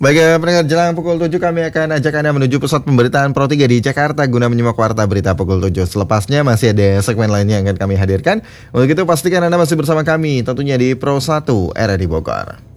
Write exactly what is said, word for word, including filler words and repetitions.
Baik ya, pendengar, jelang pukul tujuh kami akan ajak Anda menuju pusat pemberitaan Pro tiga di Jakarta guna menyimak warta berita pukul tujuh. Selepasnya masih ada segmen lainnya yang akan kami hadirkan. Untuk itu pastikan Anda masih bersama kami tentunya di Pro satu R R I Bogor.